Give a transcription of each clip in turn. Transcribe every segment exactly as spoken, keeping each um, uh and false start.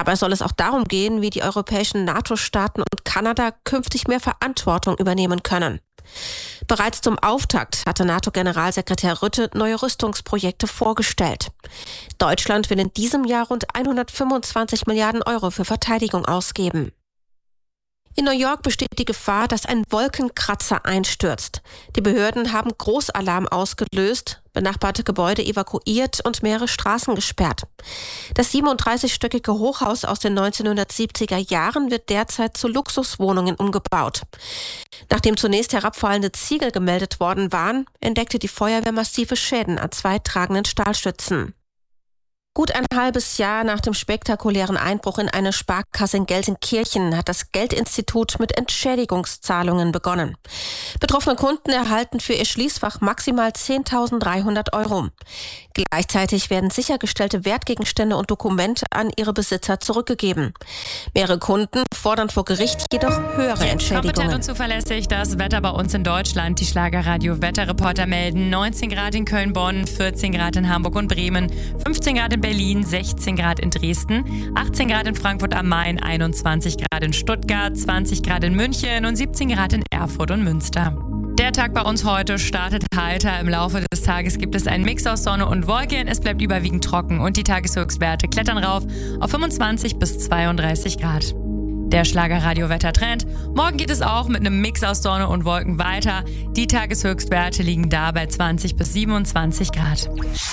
Dabei soll es auch darum gehen, wie die europäischen NATO-Staaten und Kanada künftig mehr Verantwortung übernehmen können. Bereits zum Auftakt hatte NATO-Generalsekretär Rutte neue Rüstungsprojekte vorgestellt. Deutschland will in diesem Jahr rund hundertfünfundzwanzig Milliarden Euro für Verteidigung ausgeben. In New York besteht die Gefahr, dass ein Wolkenkratzer einstürzt. Die Behörden haben Großalarm ausgelöst, benachbarte Gebäude evakuiert und mehrere Straßen gesperrt. Das siebenunddreißigstöckige Hochhaus aus den neunzehnhundertsiebziger Jahren wird derzeit zu Luxuswohnungen umgebaut. Nachdem zunächst herabfallende Ziegel gemeldet worden waren, entdeckte die Feuerwehr massive Schäden an zwei tragenden Stahlstützen. Gut ein halbes Jahr nach dem spektakulären Einbruch in eine Sparkasse in Gelsenkirchen hat das Geldinstitut mit Entschädigungszahlungen begonnen. Betroffene Kunden erhalten für ihr Schließfach maximal zehntausenddreihundert Euro. Gleichzeitig werden sichergestellte Wertgegenstände und Dokumente an ihre Besitzer zurückgegeben. Mehrere Kunden fordern vor Gericht jedoch höhere Entschädigungen. Kompetent und zuverlässig das Wetter bei uns in Deutschland. Die Schlagerradio-Wetterreporter melden neunzehn Grad in Köln-Bonn, vierzehn Grad in Hamburg und Bremen, fünfzehn Grad in Berlin, sechzehn Grad in Dresden, achtzehn Grad in Frankfurt am Main, einundzwanzig Grad in Stuttgart, zwanzig Grad in München und siebzehn Grad in Erfurt und Münster. Der Tag bei uns heute startet heiter. Im Laufe des Tages gibt es einen Mix aus Sonne und Wolken. Es bleibt überwiegend trocken und die Tageshöchstwerte klettern rauf auf fünfundzwanzig bis zweiunddreißig Grad. Der Schlagerradio-Wettertrend. Morgen geht es auch mit einem Mix aus Sonne und Wolken weiter. Die Tageshöchstwerte liegen da bei zwanzig bis siebenundzwanzig Grad.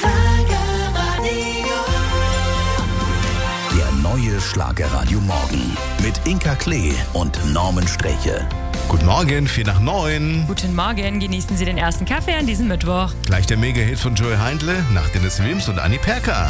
Der neue Schlagerradio Morgen mit Inka Klee und Norman Streche. Guten Morgen, vier nach neun. Guten Morgen, genießen Sie den ersten Kaffee an diesem Mittwoch. Gleich der Mega-Hit von Joey Heindle nach Dennis Wilms und Annie Perker.